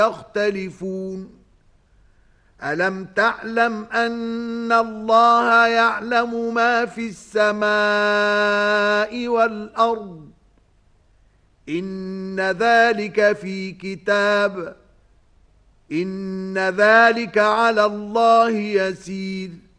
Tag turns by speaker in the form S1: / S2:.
S1: يختلفون ألم تعلم أن الله يعلم ما في السماء والأرض إن ذلك في كتاب إن ذلك على الله يسير